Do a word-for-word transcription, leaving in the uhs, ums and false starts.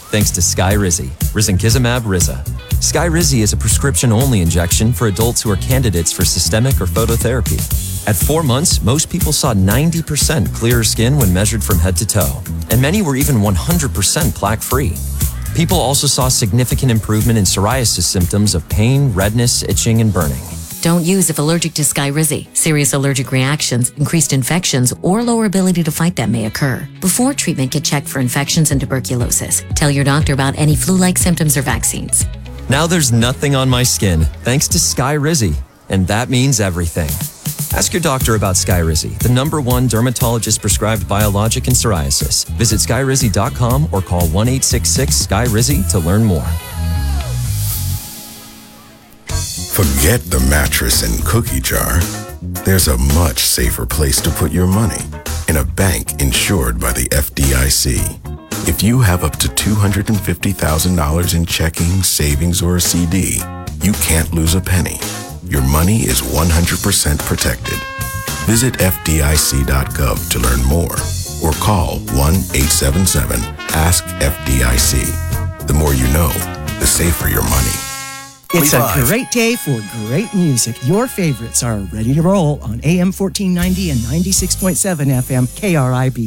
thanks to Skyrizi, risankizumab Riza. Skyrizi is a prescription-only injection for adults who are candidates for systemic or phototherapy. At four months, most people saw ninety percent clearer skin when measured from head to toe, and many were even one hundred percent plaque-free. People also saw significant improvement in psoriasis symptoms of pain, redness, itching, and burning. Don't use if allergic to Skyrizi. Serious allergic reactions, increased infections, or lower ability to fight them may occur. Before treatment, get checked for infections and tuberculosis. Tell your doctor about any flu-like symptoms or vaccines. Now there's nothing on my skin, thanks to Skyrizi, and that means everything. Ask your doctor about Skyrizi, the number one dermatologist-prescribed biologic in psoriasis. Visit skyrizi dot com or call one eight six six Sky Rizi to learn more. Forget the mattress and cookie jar. There's a much safer place to put your money, in a bank insured by the F D I C. If you have up to two hundred fifty thousand dollars in checking, savings, or a C D, you can't lose a penny. Your money is one hundred percent protected. Visit F D I C dot gov to learn more or call one eight seven seven ask F D I C. The more you know, the safer your money. It's a great day for great music. Your favorites are ready to roll on A M fourteen ninety and ninety-six point seven F M K R I B.